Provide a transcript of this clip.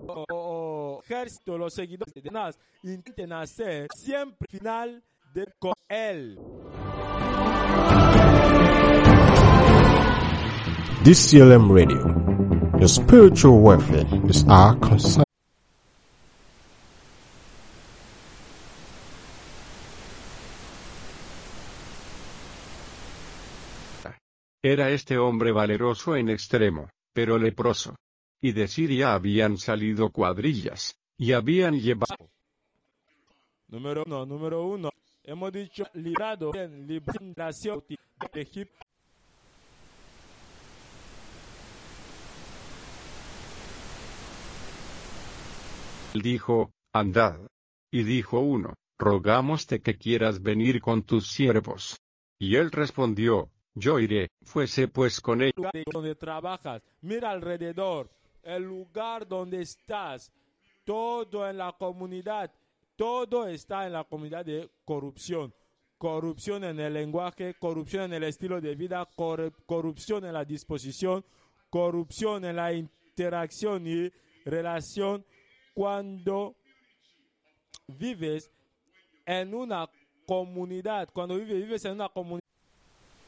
ejército, los seguidores de Satanás intenten hacer siempre final con él. DCLM Radio. Your spiritual welfare is our concern. Era este hombre valeroso en extremo, pero leproso. Y de Siria habían salido cuadrillas, y habían llevado. Número uno. Hemos dicho librado en liberación de Egipto. Él dijo, andad. Y dijo uno, rogámoste que quieras venir con tus siervos. Y él respondió, yo iré, fuese pues con él. Donde trabajas, mira alrededor, el lugar donde estás, todo en la comunidad, todo está en la comunidad de corrupción. Corrupción en el lenguaje, corrupción en el estilo de vida, corrupción en la disposición, corrupción en la interacción y relación. Cuando vives en una comunidad, cuando vives en una comunidad